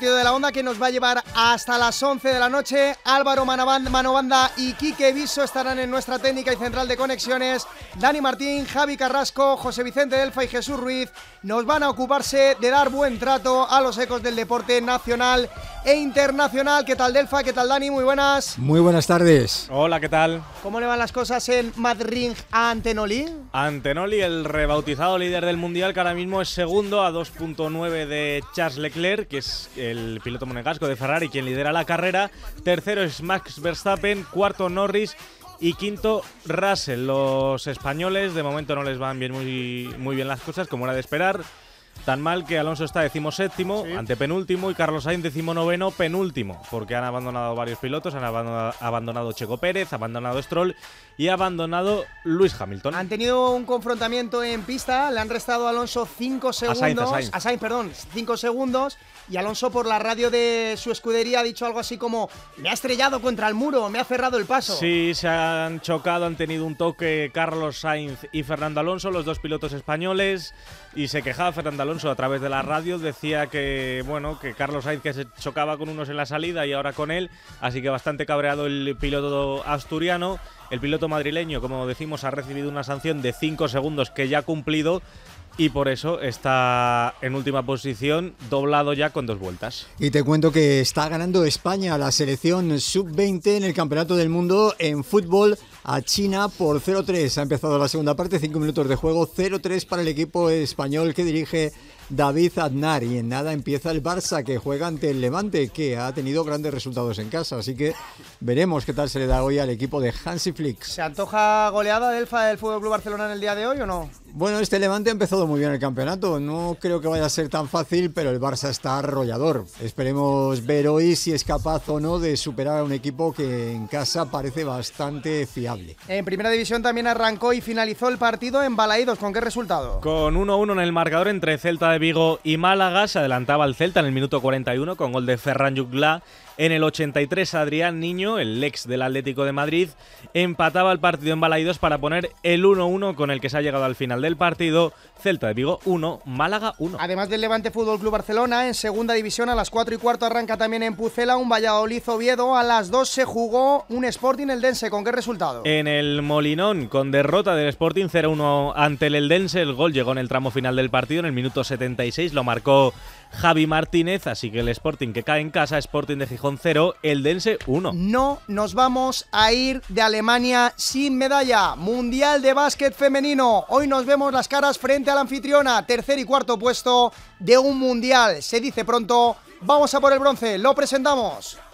partido de la Onda que nos va a llevar hasta las 11 de la noche. Álvaro Manobanda y Quique Viso estarán en nuestra técnica y central de conexiones. Dani Martín, Javi Carrasco, José Vicente Delfa y Jesús Ruiz nos van a ocuparse de dar buen trato a los ecos del deporte nacional e internacional. ¿Qué tal, Delfa? ¿Qué tal, Dani? Muy buenas. Muy buenas tardes. Hola, ¿qué tal? ¿Cómo le van las cosas en Madrid a Antenoli? Antenoli, el rebautizado líder del Mundial, que ahora mismo es segundo a 2.9 de Charles Leclerc, que es el piloto monegasco de Ferrari quien lidera la carrera. Tercero es Max Verstappen, cuarto Norris y quinto Russell. Los españoles de momento no les van bien muy bien las cosas, como era de esperar. Tan mal que Alonso está 17º, sí, antepenúltimo, y Carlos Sainz 19º, penúltimo, porque han abandonado varios pilotos, han abandonado Checo Pérez, ha abandonado Stroll y ha abandonado Lewis Hamilton. Han tenido un confrontamiento en pista, le han restado a Alonso 5 segundos, a Sainz, 5 segundos, y Alonso por la radio de su escudería ha dicho algo así como: me ha estrellado contra el muro, me ha cerrado el paso. Sí, se han chocado, han tenido un toque Carlos Sainz y Fernando Alonso, los dos pilotos españoles, y se quejaba Fernando Alonso a través de la radio, decía que que Carlos Sainz que se chocaba con unos en la salida y ahora con él, así que bastante cabreado el piloto asturiano. El piloto madrileño, como decimos, ha recibido una sanción de 5 segundos que ya ha cumplido y por eso está en última posición, doblado ya con 2 vueltas. Y te cuento que está ganando España la selección sub-20 en el Campeonato del Mundo en fútbol a China por 0-3. Ha empezado la segunda parte, 5 minutos de juego, 0-3 para el equipo español que dirige David Aznar, y en nada empieza el Barça, que juega ante el Levante, que ha tenido grandes resultados en casa, así que veremos qué tal se le da hoy al equipo de Hansi Flick. ¿Se antoja goleada del Fútbol Club Barcelona en el día de hoy o no? Bueno, este Levante ha empezado muy bien el campeonato, no creo que vaya a ser tan fácil, pero el Barça está arrollador. Esperemos ver hoy si es capaz o no de superar a un equipo que en casa parece bastante fiable. En Primera División también arrancó y finalizó el partido en Balaídos. ¿Con qué resultado? Con 1-1 en el marcador entre Celta de Vigo y Málaga. Se adelantaba el Celta en el minuto 41 con gol de Ferran Jutgla. En el 83 Adrián Niño, el ex del Atlético de Madrid, empataba el partido en Balaídos para poner el 1-1 con el que se ha llegado al final del partido. Celta de Vigo 1, Málaga 1. Además del Levante Fútbol Club Barcelona, en Segunda División a las 4:15 arranca también en Pucela un Valladolid Oviedo. A las 2 se jugó un Sporting Eldense. ¿Con qué resultado? En el Molinón, con derrota del Sporting 0-1 ante el Eldense. El gol llegó en el tramo final del partido, en el minuto 76, lo marcó Javi Martínez, así que el Sporting que cae en casa, Sporting de Gijón 0, Eldense 1. No nos vamos a ir de Alemania sin medalla. Mundial de básquet femenino. Hoy nos vemos las caras frente a la anfitriona. Tercer y cuarto puesto de un mundial. Se dice pronto, vamos a por el bronce. Lo presentamos.